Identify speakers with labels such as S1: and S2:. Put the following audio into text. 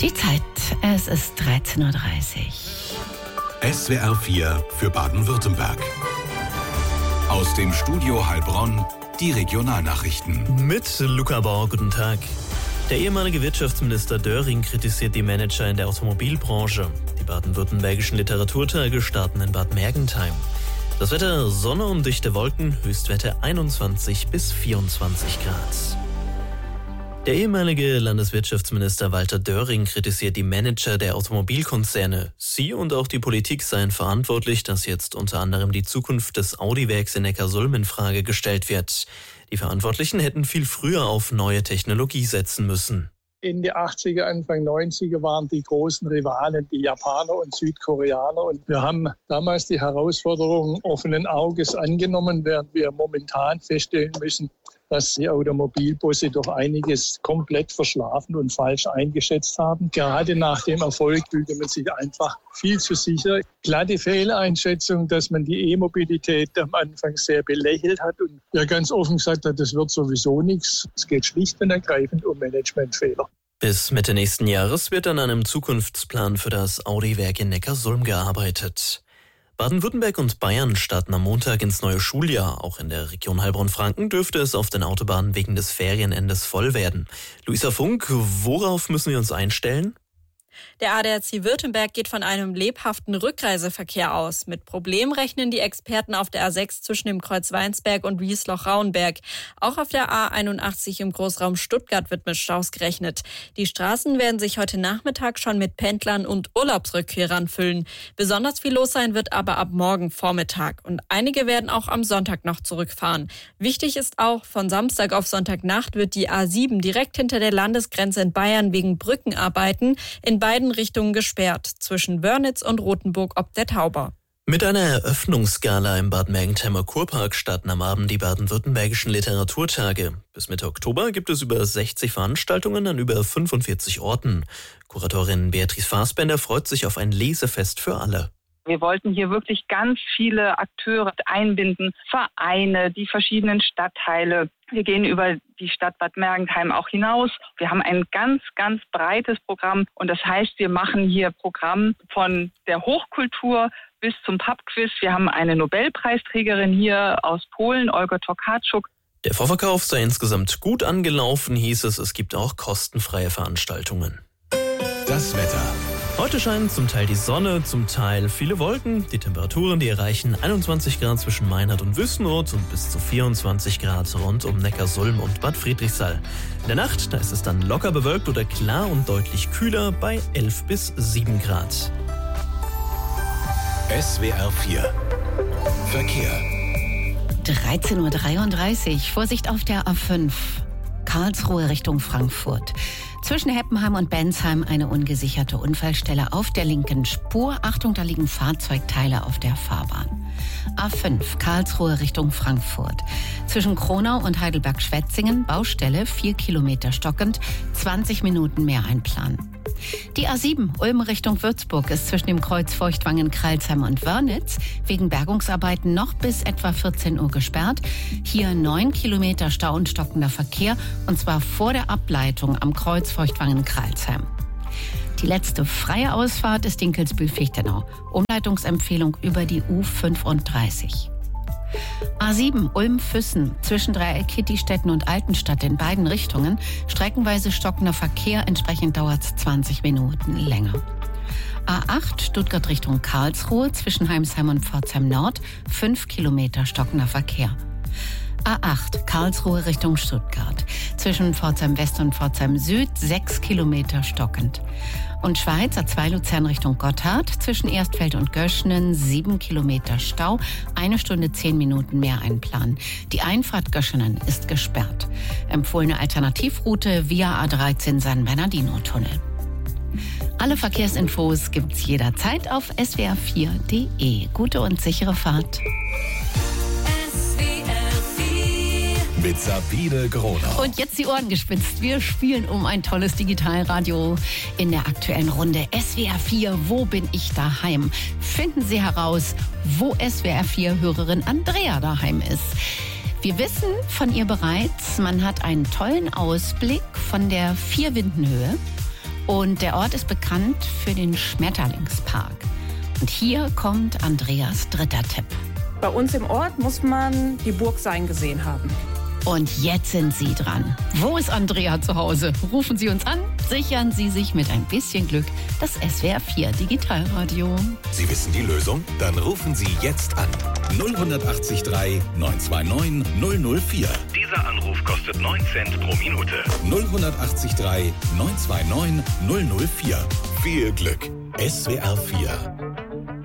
S1: Die Zeit, es ist 13.30 Uhr.
S2: SWR 4 für Baden-Württemberg. Aus dem Studio Heilbronn, die Regionalnachrichten.
S3: Mit Luca Bauer, guten Tag. Der ehemalige Wirtschaftsminister Döring kritisiert die Manager in der Automobilbranche. Die baden-württembergischen Literaturtage starten in Bad Mergentheim. Das Wetter: Sonne und dichte Wolken, Höchstwerte 21 bis 24 Grad. Der ehemalige Landeswirtschaftsminister Walter Döring kritisiert die Manager der Automobilkonzerne. Sie und auch die Politik seien verantwortlich, dass jetzt unter anderem die Zukunft des Audi-Werks in Neckarsulm in Frage gestellt wird. Die Verantwortlichen hätten viel früher auf neue Technologie setzen müssen.
S4: Ende 80er, Anfang 90er waren die großen Rivalen die Japaner und Südkoreaner. Und wir haben damals die Herausforderung offenen Auges angenommen, während wir momentan feststellen müssen, dass die Automobilbosse doch einiges komplett verschlafen und falsch eingeschätzt haben. Gerade nach dem Erfolg fühlte man sich einfach viel zu sicher. Glatte Fehleinschätzung, dass man die E-Mobilität am Anfang sehr belächelt hat und ja ganz offen gesagt hat, das wird sowieso nichts. Es geht schlicht und ergreifend um Managementfehler.
S3: Bis Mitte nächsten Jahres wird an einem Zukunftsplan für das Audi-Werk in Neckarsulm gearbeitet. Baden-Württemberg und Bayern starten am Montag ins neue Schuljahr. Auch in der Region Heilbronn-Franken dürfte es auf den Autobahnen wegen des Ferienendes voll werden. Luisa Funk, worauf müssen wir uns einstellen?
S5: Der ADAC Württemberg geht von einem lebhaften Rückreiseverkehr aus. Mit Problemen rechnen die Experten auf der A6 zwischen dem Kreuz Weinsberg und Wiesloch-Rauenberg. Auch auf der A81 im Großraum Stuttgart wird mit Staus gerechnet. Die Straßen werden sich heute Nachmittag schon mit Pendlern und Urlaubsrückkehrern füllen. Besonders viel los sein wird aber ab morgen Vormittag. Und einige werden auch am Sonntag noch zurückfahren. Wichtig ist auch, von Samstag auf Sonntagnacht wird die A7 direkt hinter der Landesgrenze in Bayern wegen Brückenarbeiten in beiden Richtungen gesperrt, zwischen Wörnitz und Rothenburg ob der Tauber.
S3: Mit einer Eröffnungsgala im Bad Mergentheimer Kurpark starten am Abend die baden-württembergischen Literaturtage. Bis Mitte Oktober gibt es über 60 Veranstaltungen an über 45 Orten. Kuratorin Beatrice Fassbender freut sich auf ein Lesefest für alle.
S6: Wir wollten hier wirklich ganz viele Akteure einbinden, Vereine, die verschiedenen Stadtteile. Wir gehen über die Stadt Bad Mergentheim auch hinaus. Wir haben ein ganz, ganz breites Programm. Und das heißt, wir machen hier Programm von der Hochkultur bis zum Pubquiz. Wir haben eine Nobelpreisträgerin hier aus Polen, Olga Tokarczuk.
S3: Der Vorverkauf sei insgesamt gut angelaufen, hieß es. Es gibt auch kostenfreie Veranstaltungen.
S2: Das Wetter.
S3: Heute scheint zum Teil die Sonne, zum Teil viele Wolken. Die Temperaturen, die erreichen 21 Grad zwischen Meinhard und Wüstenrot und bis zu 24 Grad rund um Neckarsulm und Bad Friedrichsthal. In der Nacht, da ist es dann locker bewölkt oder klar und deutlich kühler bei 11 bis 7 Grad.
S2: SWR 4 Verkehr.
S1: 13.33 Uhr. Vorsicht auf der A5. Karlsruhe Richtung Frankfurt. Zwischen Heppenheim und Bensheim eine ungesicherte Unfallstelle auf der linken Spur. Achtung, da liegen Fahrzeugteile auf der Fahrbahn. A5 Karlsruhe Richtung Frankfurt. Zwischen Kronau und Heidelberg-Schwetzingen Baustelle, 4 Kilometer stockend, 20 Minuten mehr einplanen. Die A7 Ulm Richtung Würzburg ist zwischen dem Kreuz Feuchtwangen-Kreilsheim und Wörnitz wegen Bergungsarbeiten noch bis etwa 14 Uhr gesperrt. Hier 9 Kilometer Stau und stockender Verkehr, und zwar vor der Ableitung am Kreuz Feuchtwangen-Kreilsheim. Die letzte freie Ausfahrt ist Dinkelsbühl-Fichtenau. Umleitungsempfehlung über die U35. A7 Ulm-Füssen zwischen Dreieck Kittistetten und Altenstadt in beiden Richtungen. Streckenweise stockender Verkehr, entsprechend dauert es 20 Minuten länger. A8 Stuttgart Richtung Karlsruhe zwischen Heimsheim und Pforzheim Nord 5 Kilometer stockender Verkehr. A8 Karlsruhe Richtung Stuttgart zwischen Pforzheim West und Pforzheim Süd 6 Kilometer stockend. Und Schweiz A2 Luzern Richtung Gotthard zwischen Erstfeld und Göschenen 7 Kilometer Stau, 1 Stunde 10 Minuten mehr einplanen. Die Einfahrt Göschenen ist gesperrt. Empfohlene Alternativroute via A13 San Bernardino Tunnel. Alle Verkehrsinfos gibt's jederzeit auf swr4.de. Gute und sichere Fahrt.
S2: Mit Sabine Gronau.
S1: Und jetzt die Ohren gespitzt. Wir spielen um ein tolles Digitalradio in der aktuellen Runde SWR 4. Wo bin ich daheim? Finden Sie heraus, wo SWR 4-Hörerin Andrea daheim ist. Wir wissen von ihr bereits, man hat einen tollen Ausblick von der 4 Windenhöhe. Und der Ort ist bekannt für den Schmetterlingspark. Und hier kommt Andreas dritter Tipp.
S7: Bei uns im Ort muss man die Burg Sein gesehen haben.
S1: Und jetzt sind Sie dran. Wo ist Andrea zu Hause? Rufen Sie uns an, sichern Sie sich mit ein bisschen Glück das SWR 4 Digitalradio.
S2: Sie wissen die Lösung? Dann rufen Sie jetzt an. 0183 929 004. Dieser Anruf kostet 9 Cent pro Minute. 0183 929 004. Viel Glück. SWR 4